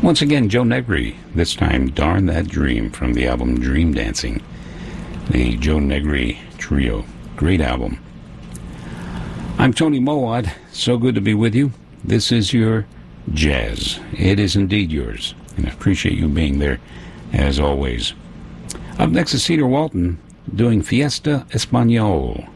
Once again, Joe Negri, this time Darn That Dream from the album Dream Dancing. The Joe Negri Trio. Great album. I'm Tony Mowat. So good to be with you. This is your jazz. It is indeed yours. And I appreciate you being there, as always. Up next is Cedar Walton doing Fiesta Espanol.